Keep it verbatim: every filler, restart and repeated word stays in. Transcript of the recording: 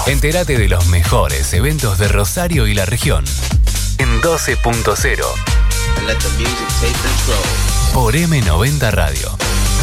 Entérate de los mejores eventos de Rosario y la región en doce punto cero por eme noventa Radio.